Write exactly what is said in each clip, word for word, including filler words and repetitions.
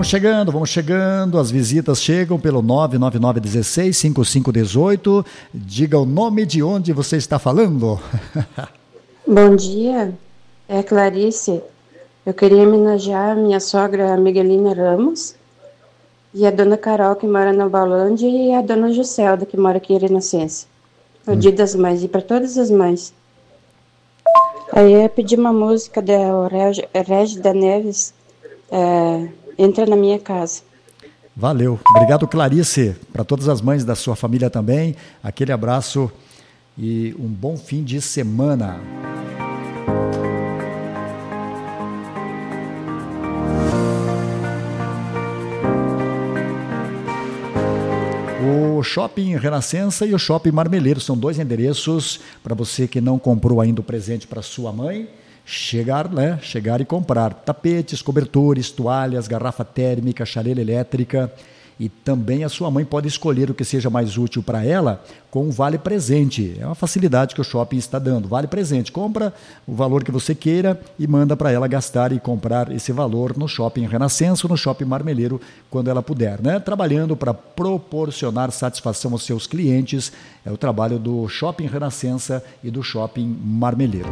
Vamos chegando, vamos chegando. As visitas chegam pelo nove nove nove um seis cinco cinco um oito. Diga o nome de onde você está falando. Bom dia, é Clarice. Eu queria homenagear a minha sogra Miguelina Ramos e a dona Carol, que mora na Balândia, e a dona Juscelda, que mora aqui em Renascença. O hum. Dia das Mães, e para todas as mães. Aí eu pedi uma música da Régida Neves, é, Entra na Minha Casa. Valeu, obrigado, Clarice, para todas as mães da sua família também, aquele abraço e um bom fim de semana. O Shopping Renascença e o Shopping Marmeleiro são dois endereços para você que não comprou ainda o presente para sua mãe, chegar, né? Chegar e comprar tapetes, cobertores, toalhas, garrafa térmica, chaleira elétrica, e também a sua mãe pode escolher o que seja mais útil para ela com o Vale Presente. É uma facilidade que o shopping está dando. Vale Presente, compra o valor que você queira e manda para ela gastar e comprar esse valor no Shopping Renascença ou no Shopping Marmeleiro quando ela puder, né? Trabalhando para proporcionar satisfação aos seus clientes. É o trabalho do Shopping Renascença e do Shopping Marmeleiro.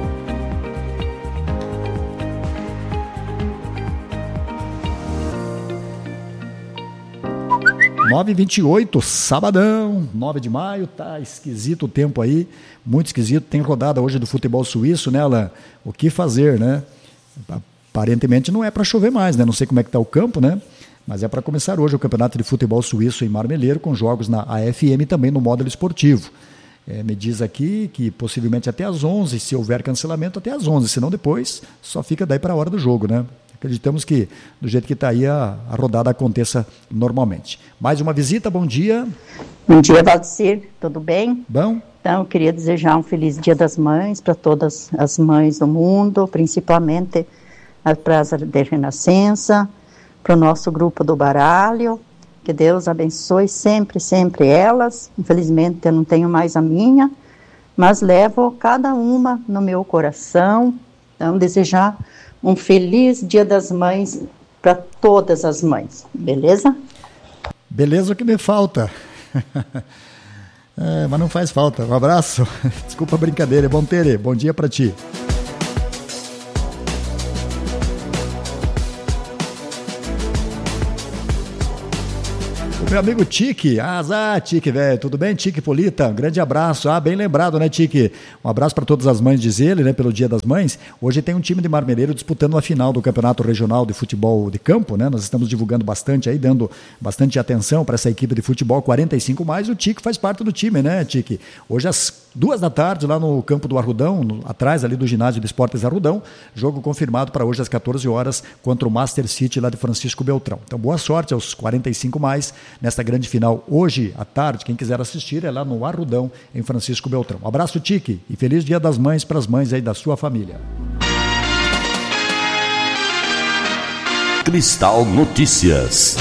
nove e vinte e oito, sabadão, nove de maio, tá esquisito o tempo aí, muito esquisito. Tem rodada hoje do futebol suíço, né, Alain? O que fazer, né? Aparentemente não é para chover mais, né? Não sei como é que tá o campo, né? Mas é para começar hoje o campeonato de futebol suíço em Marmeleiro, com jogos na A F M também no módulo esportivo. É, me diz aqui que possivelmente até às onze, se houver cancelamento, até às onze, senão depois só fica daí para a hora do jogo, né? Acreditamos que, do jeito que está aí, a, a rodada aconteça normalmente. Mais uma visita, bom dia. Bom dia, Valdecir, tudo bem? Bom. Então, eu queria desejar um feliz Dia das Mães para todas as mães do mundo, principalmente para as de Renascença, para o nosso grupo do baralho. Que Deus abençoe sempre, sempre elas. Infelizmente, eu não tenho mais a minha, mas levo cada uma no meu coração. Então, desejar um feliz Dia das Mães para todas as mães, beleza? Beleza, o que me falta. É, mas não faz falta. Um abraço. Desculpa a brincadeira, é bom ter. Bom dia para ti. Meu amigo Tique, ah, Tique, velho, tudo bem, Tique Polita? Um grande abraço, ah, bem lembrado, né, Tique? Um abraço para todas as mães, diz ele, né, pelo Dia das Mães. Hoje tem um time de Marmeleiro disputando a final do Campeonato Regional de Futebol de Campo, né? Nós estamos divulgando bastante aí, dando bastante atenção para essa equipe de futebol quarenta e cinco mais. O Tique faz parte do time, né, Tique? Hoje às duas da tarde, lá no campo do Arrudão, no, atrás ali do ginásio de esportes Arrudão, jogo confirmado para hoje às quatorze horas contra o Master City lá de Francisco Beltrão. Então, boa sorte aos quarenta e cinco mais nesta grande final hoje à tarde. Quem quiser assistir é lá no Arrudão, em Francisco Beltrão. Um abraço, Tique, e feliz Dia das Mães para as mães aí da sua família. Cristal Notícias.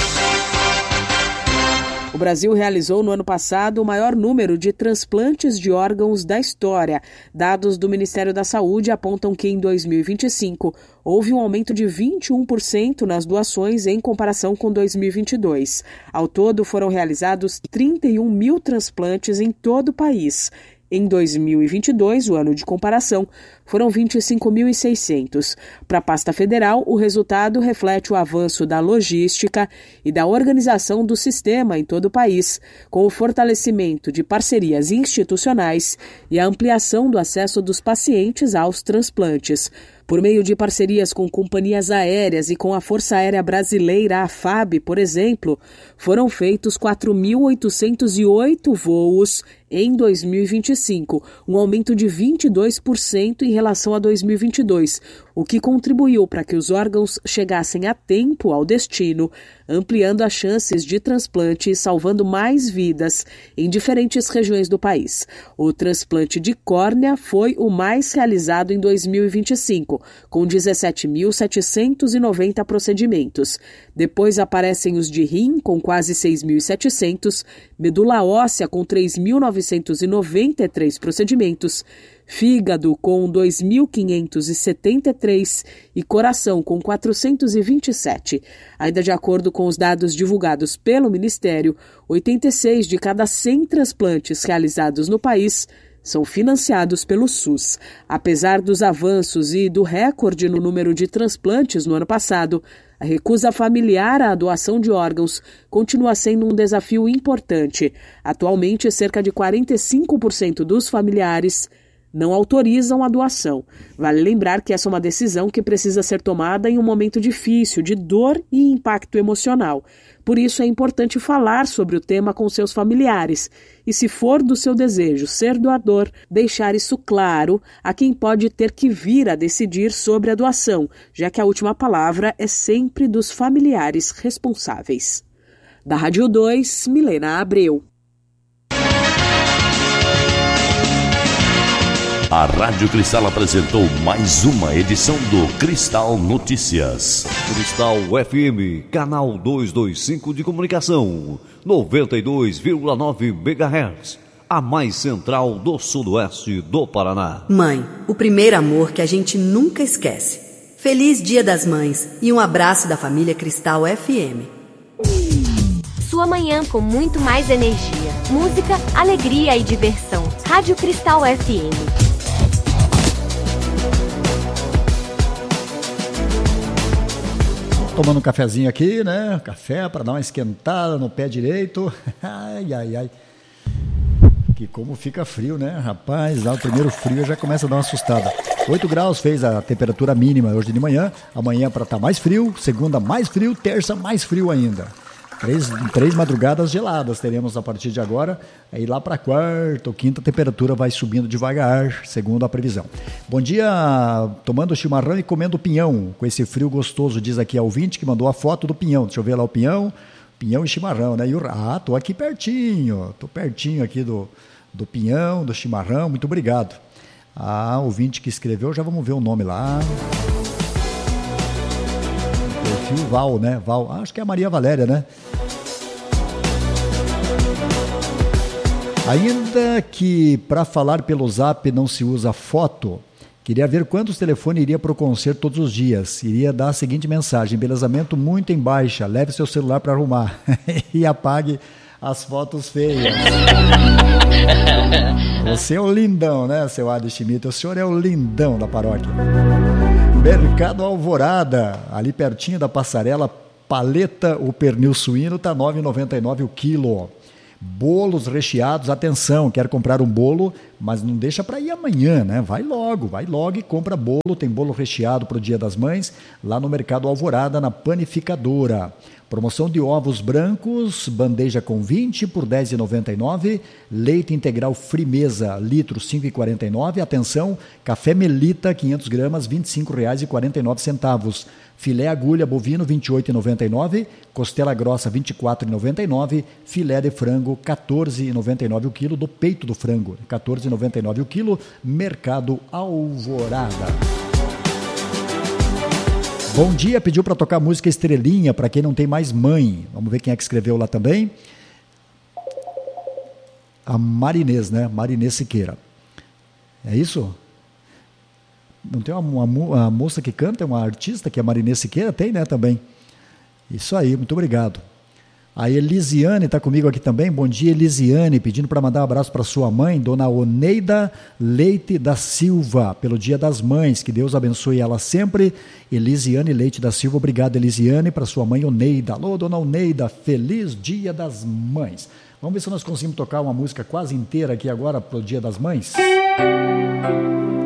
O Brasil realizou no ano passado o maior número de transplantes de órgãos da história. Dados do Ministério da Saúde apontam que em dois mil e vinte e cinco houve um aumento de vinte e um por cento nas doações em comparação com dois mil e vinte e dois. Ao todo, foram realizados trinta e um mil transplantes em todo o país. Em dois mil e vinte e dois, o ano de comparação, foram vinte e cinco mil e seiscentos. Para a pasta federal, o resultado reflete o avanço da logística e da organização do sistema em todo o país, com o fortalecimento de parcerias institucionais e a ampliação do acesso dos pacientes aos transplantes. Por meio de parcerias com companhias aéreas e com a Força Aérea Brasileira, a F A B, por exemplo, foram feitos quatro mil oitocentos e oito voos em dois mil e vinte e cinco, um aumento de vinte e dois por cento em relação a dois mil e vinte e dois, o que contribuiu para que os órgãos chegassem a tempo ao destino, ampliando as chances de transplante e salvando mais vidas em diferentes regiões do país. O transplante de córnea foi o mais realizado em dois mil e vinte e cinco, com dezessete mil setecentos e noventa procedimentos. Depois aparecem os de rim, com quase seis mil e setecentos, medula óssea, com três mil novecentos e noventa e três procedimentos, fígado, com dois mil quinhentos e setenta e três e coração com quatrocentos e vinte e sete. Ainda de acordo com os dados divulgados pelo Ministério, oitenta e seis de cada cem transplantes realizados no país são financiados pelo SUS. Apesar dos avanços e do recorde no número de transplantes no ano passado, a recusa familiar à doação de órgãos continua sendo um desafio importante. Atualmente, cerca de quarenta e cinco por cento dos familiares não autorizam a doação. Vale lembrar que essa é uma decisão que precisa ser tomada em um momento difícil, de dor e impacto emocional. Por isso é importante falar sobre o tema com seus familiares e, se for do seu desejo ser doador, deixar isso claro a quem pode ter que vir a decidir sobre a doação, já que a última palavra é sempre dos familiares responsáveis. Da Rádio dois, Milena Abreu. A Rádio Cristal apresentou mais uma edição do Cristal Notícias. Cristal F M, canal duzentos e vinte e cinco de comunicação, noventa e dois vírgula nove megahertz, a mais central do sudoeste do Paraná. Mãe, o primeiro amor que a gente nunca esquece. Feliz Dia das Mães e um abraço da família Cristal F M. Sua manhã com muito mais energia, música, alegria e diversão. Rádio Cristal F M. Tomando um cafezinho aqui, né? Café para dar uma esquentada no pé direito. Ai, ai, ai. Que como fica frio, né? Rapaz, lá o primeiro frio já começa a dar uma assustada. oito graus fez a temperatura mínima hoje de manhã. Amanhã para estar mais frio, segunda mais frio, terça mais frio ainda. Três, três madrugadas geladas teremos a partir de agora. Aí lá para quarta ou quinta a temperatura vai subindo devagar, segundo a previsão. Bom dia, tomando chimarrão e comendo pinhão, com esse frio gostoso, diz aqui a ouvinte que mandou a foto do pinhão. Deixa eu ver lá o pinhão, pinhão e chimarrão, né? E o, ah, tô aqui pertinho, tô pertinho aqui do, do pinhão, do chimarrão, muito obrigado. A ouvinte que escreveu, já vamos ver o nome lá. Perfil Val, né? Val, acho que é a Maria Valéria, né? Ainda que para falar pelo Zap não se usa foto, queria ver quantos telefones iria para o concerto todos os dias. Iria dar a seguinte mensagem: embelezamento muito em baixa, leve seu celular para arrumar e apague as fotos feias. Você é o lindão, né, seu Adi Schmidt? O senhor é o lindão da paróquia. Mercado Alvorada, ali pertinho da passarela, paleta, o pernil suíno está nove reais e noventa e nove centavos o quilo. Bolos recheados, atenção, quer comprar um bolo, mas não deixa para ir amanhã, né? Vai logo, vai logo e compra bolo. Tem bolo recheado para o Dia das Mães, lá no Mercado Alvorada, na Panificadora. Promoção de ovos brancos, bandeja com vinte por dez reais e noventa e nove centavos. Leite integral Frimeza, litro cinco reais e quarenta e nove centavos. Atenção, café Melita, quinhentas gramas, vinte e cinco reais e quarenta e nove centavos. Filé agulha bovino, vinte e oito reais e noventa e nove centavos. Costela grossa, vinte e quatro reais e noventa e nove centavos. Filé de frango, quatorze reais e noventa e nove centavos o quilo. Do peito do frango, quatorze reais e noventa e nove centavos o quilo. Mercado Alvorada. Bom dia, pediu para tocar música Estrelinha, para quem não tem mais mãe. Vamos ver quem é que escreveu lá também. A Marinês, né? Marinês Siqueira. É isso? Não tem uma, uma, uma moça que canta, uma artista que é Marinês Siqueira? Tem, né, também. Isso aí, muito obrigado. A Elisiane está comigo aqui também. Bom dia, Elisiane, pedindo para mandar um abraço para sua mãe, dona Oneida Leite da Silva, pelo Dia das Mães. Que Deus abençoe ela sempre. Elisiane Leite da Silva, obrigado, Elisiane, para sua mãe Oneida. Alô, dona Oneida, feliz Dia das Mães. Vamos ver se nós conseguimos tocar uma música quase inteira aqui agora para o Dia das Mães.